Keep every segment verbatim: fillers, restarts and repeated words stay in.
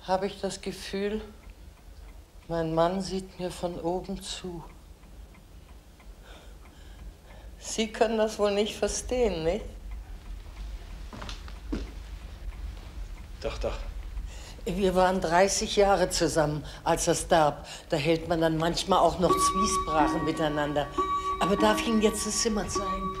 habe ich das Gefühl, mein Mann sieht mir von oben zu. Sie können das wohl nicht verstehen, nicht? Doch, doch. Wir waren dreißig Jahre zusammen, als er starb. Da hält man dann manchmal auch noch Zwiesprachen miteinander. Aber darf ich Ihnen jetzt das Zimmer zeigen?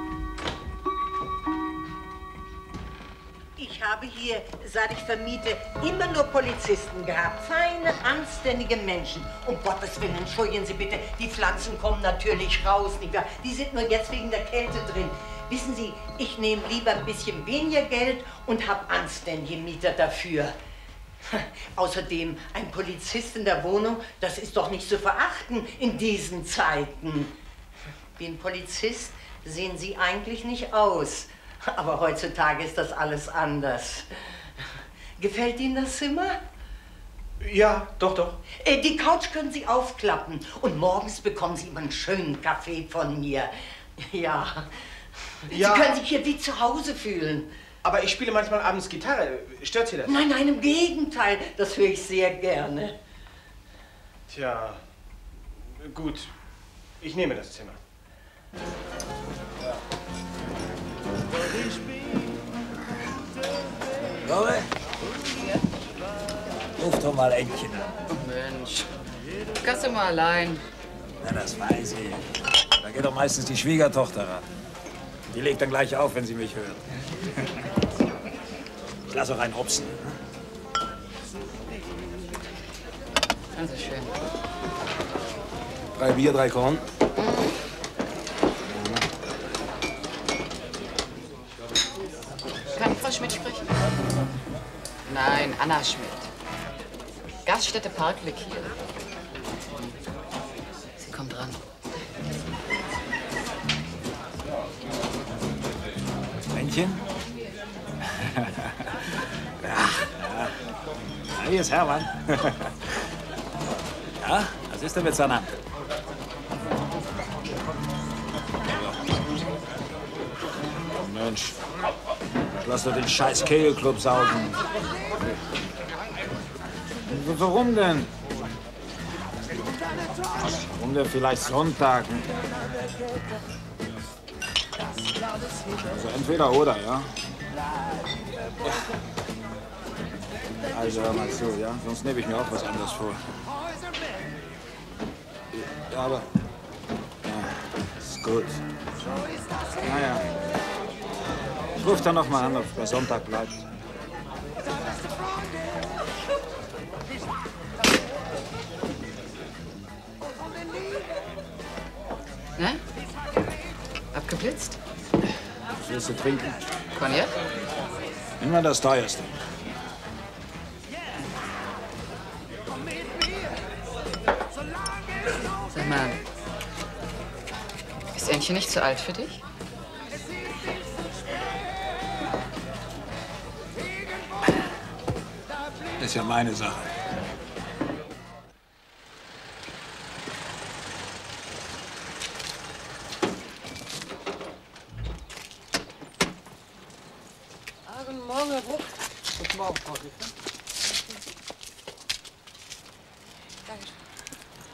Ich habe hier, seit ich vermiete, immer nur Polizisten gehabt. Feine, anständige Menschen. Um Gottes Willen, entschuldigen Sie bitte, die Pflanzen kommen natürlich raus, nicht wahr? Die sind nur jetzt wegen der Kälte drin. Wissen Sie, ich nehme lieber ein bisschen weniger Geld und habe anständige Mieter dafür. Außerdem, ein Polizist in der Wohnung, das ist doch nicht zu verachten in diesen Zeiten. Wie ein Polizist sehen Sie eigentlich nicht aus. Aber heutzutage ist das alles anders. Gefällt Ihnen das Zimmer? Ja, doch, doch. Äh, die Couch können Sie aufklappen. Und morgens bekommen Sie immer einen schönen Kaffee von mir. Ja. Ja. Sie können sich hier wie zu Hause fühlen. Aber ich spiele manchmal abends Gitarre. Stört Sie das? Nein, nein, im Gegenteil. Das höre ich sehr gerne. Tja, gut. Ich nehme das Zimmer. Lore? Ruf doch mal Entchen an. Mensch, kannst du mal allein. Na, das weiß ich. Da geht doch meistens die Schwiegertochter ran. Die legt dann gleich auf, wenn sie mich hört. Ich lass auch einen hopsen. Also schön. Drei Bier, drei Korn. Kann Frau Schmidt sprechen? Nein, Anna Schmidt. Gaststätte Parkblick hier. Sie kommt dran. Männchen? Ja, ja. Na, hier ist Hermann. Ja, was ist denn mit seiner Hand? Mensch, lass doch den scheiß Kegelclub saugen. Warum denn? Warum denn vielleicht Sonntag? Also entweder oder, ja? Also hör mal zu, ja? Sonst nehme ich mir auch was anderes vor. Ja, aber... Ja, ist gut. Naja. Ich ruf dann noch mal an, ob es bei Sonntag bleibt. Ne? Abgeblitzt? Was willst du trinken? Cognac? Immer das teuerste. Sag mal, ist Entchen nicht zu alt für dich? Das ist ja meine Sache. Guten Morgen, Herr Bruch. Guten Morgen, Frau Richter.